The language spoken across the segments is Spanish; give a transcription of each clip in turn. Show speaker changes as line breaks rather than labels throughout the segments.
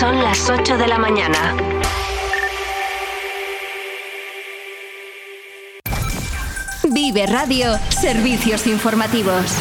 Son las 8 de la mañana.
Vive Radio, servicios informativos.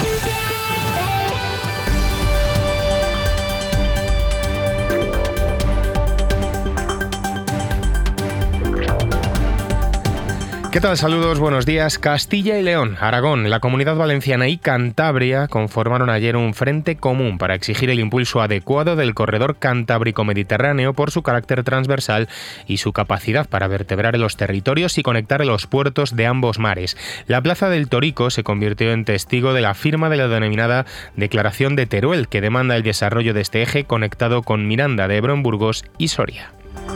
¿Qué tal? Saludos, buenos días. Castilla y León, Aragón, la Comunidad Valenciana y Cantabria conformaron ayer un frente común para exigir el impulso adecuado del corredor cantábrico-mediterráneo por su carácter transversal y su capacidad para vertebrar los territorios y conectar los puertos de ambos mares. La Plaza del Torico se convirtió en testigo de la firma de la denominada Declaración de Teruel, que demanda el desarrollo de este eje conectado con Miranda de Ebro en Burgos y Soria.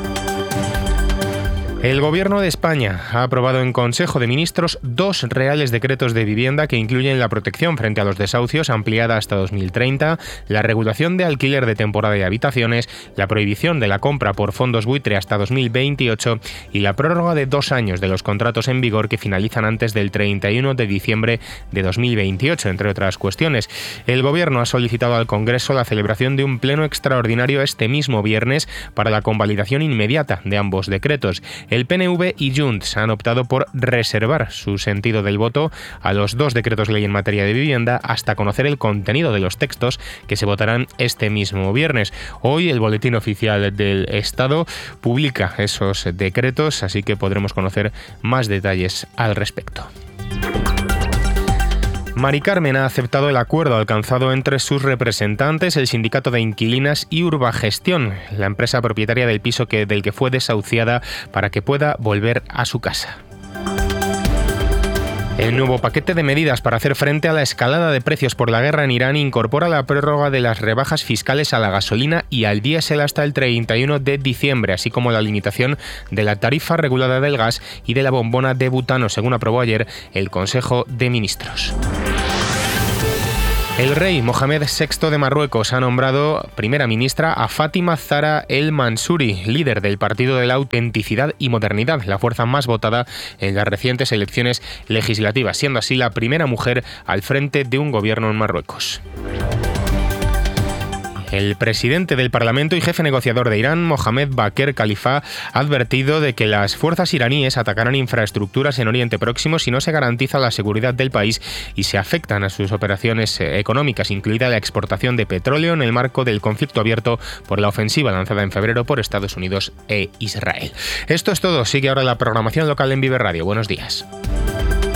El Gobierno de España ha aprobado en Consejo de Ministros 2 reales decretos de vivienda que incluyen la protección frente a los desahucios ampliada hasta 2030, la regulación de alquiler de temporada y habitaciones, la prohibición de la compra por fondos buitre hasta 2028 y la prórroga de 2 años de los contratos en vigor que finalizan antes del 31 de diciembre de 2028, entre otras cuestiones. El Gobierno ha solicitado al Congreso la celebración de un pleno extraordinario este mismo viernes para la convalidación inmediata de ambos decretos. El PNV y Junts han optado por reservar su sentido del voto a los 2 decretos ley en materia de vivienda hasta conocer el contenido de los textos que se votarán este mismo viernes. Hoy el Boletín Oficial del Estado publica esos decretos, así que podremos conocer más detalles al respecto. Mari Carmen ha aceptado el acuerdo alcanzado entre sus representantes, el Sindicato de Inquilinas y Urbagestión, la empresa propietaria del piso del que fue desahuciada, para que pueda volver a su casa. El nuevo paquete de medidas para hacer frente a la escalada de precios por la guerra en Irán incorpora la prórroga de las rebajas fiscales a la gasolina y al diésel hasta el 31 de diciembre, así como la limitación de la tarifa regulada del gas y de la bombona de butano, según aprobó ayer el Consejo de Ministros. El rey Mohamed VI de Marruecos ha nombrado primera ministra a Fátima Zahra El Mansouri, líder del Partido de la Autenticidad y Modernidad, la fuerza más votada en las recientes elecciones legislativas, siendo así la primera mujer al frente de un gobierno en Marruecos. El presidente del Parlamento y jefe negociador de Irán, Mohamed Baquer Khalifa, ha advertido de que las fuerzas iraníes atacarán infraestructuras en Oriente Próximo si no se garantiza la seguridad del país y se afectan a sus operaciones económicas, incluida la exportación de petróleo en el marco del conflicto abierto por la ofensiva lanzada en febrero por Estados Unidos e Israel. Esto es todo. Sigue ahora la programación local en Vive Radio. Buenos días.